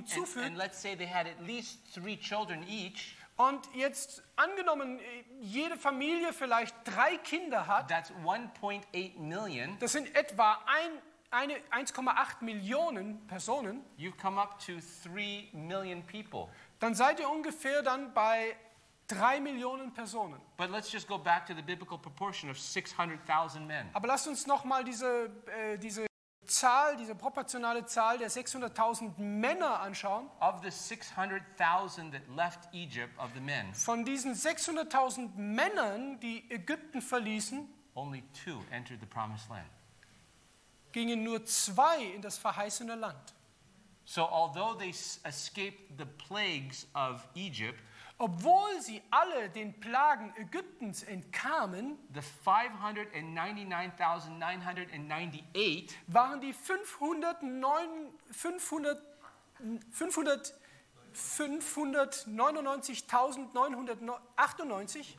hinzufügt, and let's say they had at least 3 children each, und jetzt angenommen, jede Familie vielleicht 3 Kinder hat, that's 1.8 million. das sind etwa 1,8 Millionen Personen, You've come up to 3 million people. dann seid ihr ungefähr dann bei 3 Millionen Personen. But let's just go back to the biblical proportion of 600,000 men. Aber lasst uns nochmal diese Zahl, diese proportionale Zahl der 600.000 Männer anschauen. Of the 600,000 that left Egypt, of the men, Von diesen 600.000 Männern, die Ägypten verließen, only 2 entered the promised land. gingen nur 2 in das verheißene Land. So although they escaped the plagues of Egypt, Obwohl sie alle den Plagen Ägyptens entkamen, the 599,998 waren die 599.998.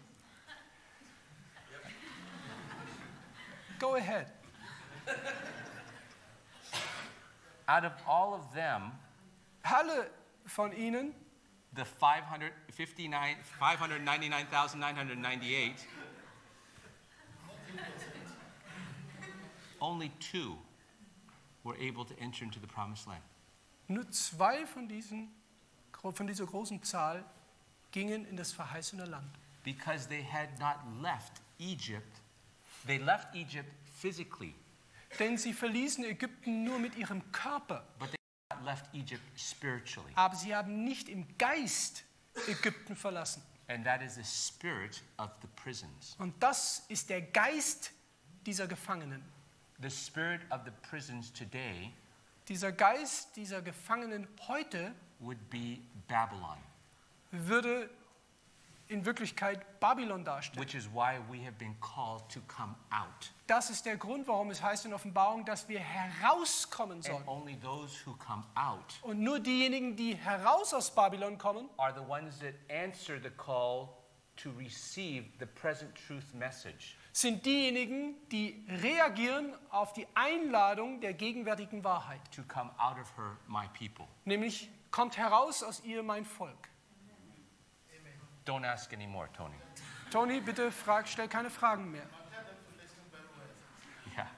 Go ahead. out of all of them, Alle von ihnen, the 599,998, only 2 were able to enter into the promised land. nur 2 von dieser großen Zahl gingen in das verheißene Land. Because they had not left Egypt. They left Egypt physically, Denn sie verließen Ägypten nur mit ihrem Körper, but they had not left Egypt spiritually. aber sie haben nicht im Geist Ägypten verlassen. And that is the spirit of the prisons. Und das ist der Geist dieser Gefangenen. The spirit of the prisons today Dieser Geist dieser Gefangenen heute would be Babylon, würde in Wirklichkeit Babylon darstellen. which is why we have been called to come out. Das ist der Grund, warum es heißt in Offenbarung, dass wir herauskommen And sollen. only those who come out Und nur diejenigen, die heraus aus Babylon kommen, are the ones that answer the call to receive the present truth message. sind diejenigen, die reagieren auf die Einladung der gegenwärtigen Wahrheit. To come out of her, my people. Nämlich, kommt heraus aus ihr, mein Volk. Don't ask any more, Tony. Tony, bitte stell keine Fragen mehr. Yeah.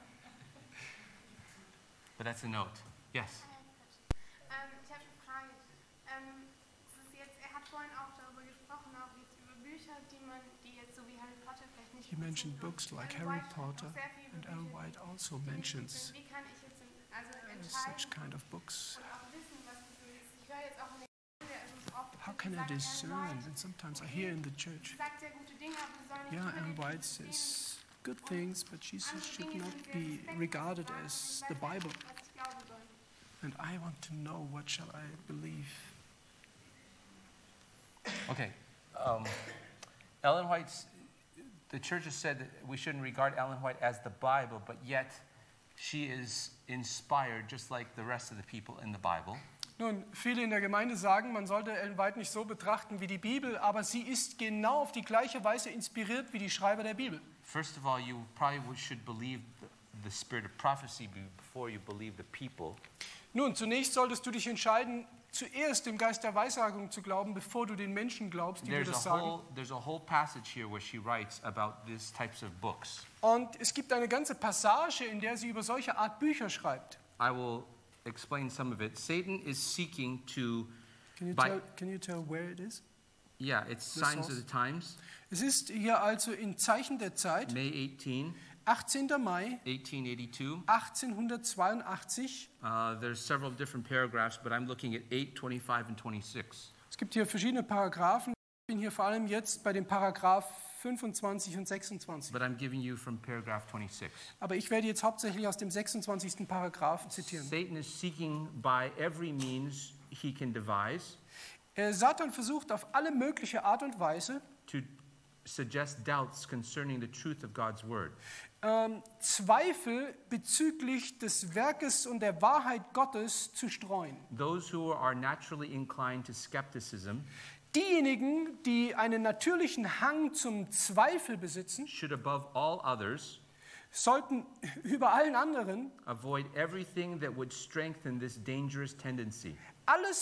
But that's a note. Yes. Ich habe eine Frage. Er hat vorhin auch darüber gesprochen, auch jetzt über Bücher, die jetzt so wie Harry Potter vielleicht nicht. He mentioned books like Ellen Harry White hat Potter, auch sehr viel über and Ellen Bücher White also gelesen. mentions Wie kann ich jetzt entscheiden such kind of books. und auch wissen, was das so ist? Ich höre jetzt auch in der Kirche, oft How can I sagt Ellen discern? White, And sometimes I hear in the church, sagt sehr gute Dinge, aber wir sollen nicht yeah, über Ellen die White Bibel reden. says good things, but she says should not be regarded as the Bible. Was ich glauben soll. And I want to know, what shall I believe? Okay. Ellen White's, the church has said that we shouldn't regard Ellen White as the Bible, but yet she is inspired just like the rest of the people in the Bible. Nun, viele in der Gemeinde sagen, man sollte Ellen White nicht so betrachten wie die Bibel, aber sie ist genau auf die gleiche Weise inspiriert wie die Schreiber der Bibel. First of all, you probably should believe the spirit of prophecy before you believe the people. Nun, zunächst solltest du dich entscheiden, zuerst dem Geist der Weissagung zu glauben, bevor du den Menschen glaubst, die dir das sagen. There's a whole passage here where she writes about these types of books. Und es gibt eine ganze Passage, in der sie über solche Art Bücher schreibt. I will explain some of it. Satan is seeking to Can you tell where it is? Yeah, it's The Signs source. of the Times, Es ist hier also in Zeichen der Zeit, May 18, 18. Mai 1882. 1882. There's several different paragraphs, but I'm looking at 8, 25, and 26. Es gibt hier verschiedene Paragraphen. Ich bin hier vor allem jetzt bei dem Paragraph 25 und 26. But I'm giving you from paragraph 26. Aber ich werde jetzt hauptsächlich aus dem 26. Paragraphen zitieren. Satan is seeking by every means he can devise Satan versucht auf alle mögliche Art und Weise, to suggest doubts concerning the truth of God's word. Zweifel bezüglich des Werkes und der Wahrheit Gottes zu streuen. Those who are naturally inclined to skepticism Diejenigen, die einen natürlichen Hang zum Zweifel besitzen, should above all others sollten über allen anderen avoid everything that would strengthen this dangerous tendency. alles